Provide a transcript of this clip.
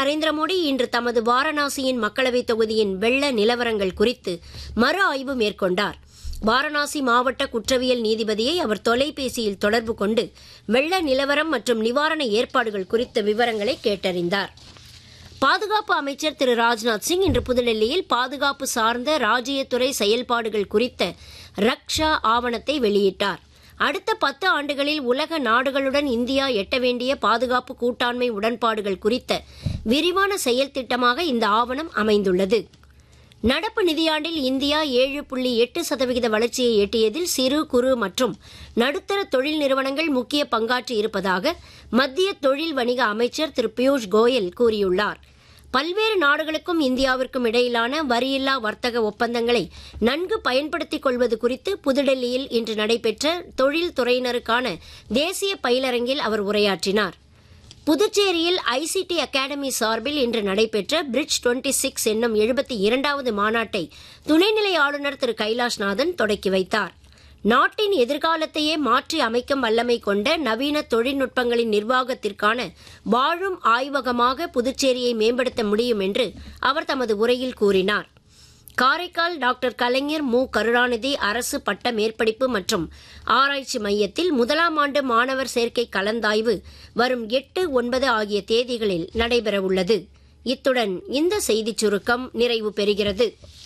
நரேந்திர மோடி இன்று தமது வாரணாசியின் மக்களவைத் தொகுதியின் வெள்ள நிலவரங்கள் குறித்து மறு ஆய்வு மேற்கொண்டார். வாரணாசி மாவட்ட குற்றவியல் நீதிபதியை அவர் தொலைபேசியில் தொடர்பு கொண்டு வெள்ள நிலவரம் மற்றும் நிவாரண ஏற்பாடுகள் குறித்த விவரங்களை கேட்டறிந்தார். பாதுகாப்பு அமைச்சர் திரு ராஜ்நாத் சிங் இன்று புதுடெல்லியில் பாதுகாப்பு சார்ந்த ராஜ்யத்துறை செயல்பாடுகள் குறித்த ரக்ஷா ஆவணத்தை வெளியிட்டார். அடுத்த 10 ஆண்டுகளில் உலக நாடுகளுடன் இந்தியா எட்ட வேண்டிய பாதுகாப்பு கூட்டாண்மை உடன்பாடுகள் குறித்த விரிவான செயல் திட்டமாக இந்த ஆவணம் அமைந்துள்ளது. நடப்பு நிதியாண்டில் இந்தியா 7.8% வளர்ச்சியை எட்டியதில் சிறு குறு மற்றும் நடுத்தர தொழில் நிறுவனங்கள் முக்கிய பங்காற்றி இருப்பதாக மத்திய தொழில் வணிக அமைச்சர் திரு பியூஷ் கோயல் கூறியுள்ளார். பல்வேறு நாடுகளுக்கும் இந்தியாவிற்கும் இடையிலான வரியில்லா வர்த்தக ஒப்பந்தங்களை நன்கு பயன்படுத்திக் கொள்வது குறித்து புதுடெல்லியில் இன்று நடைபெற்ற தொழில் துறையினருக்கான தேசிய பயிலரங்கில் அவர் உரையாற்றினார். புதுச்சேரியில் ஐசிடி அகாடமி சார்பில் இன்று நடைபெற்ற பிரிட்ஜ் 26 என்னும் 72வது மாநாட்டை துணைநிலை ஆளுநர் திரு கைலாஷ்நாதன் தொடக்கி வைத்தார். நாட்டின் எதிர்காலத்தையே மாற்றி அமைக்கும் வல்லமை கொண்ட நவீன தொழில்நுட்பங்களின் நிர்வாகத்திற்கான வாழும் ஆய்வகமாக புதுச்சேரியை மேம்படுத்த முடியும் என்று அவர் தமது உரையில் கூறினார். காரைக்கால் டாக்டர் கலைஞர் மு. கருணாநிதி அரசு பட்ட மேற்படிப்பு மற்றும் ஆராய்ச்சி மையத்தில் 1ஆம் ஆண்டு மாணவர் சேர்க்கை கலந்தாய்வு வரும் 8, 9 ஆகிய தேதிகளில் நடைபெறவுள்ளது. இத்துடன் இந்த செய்திச் சுருக்கம் நிறைவு பெறுகிறது.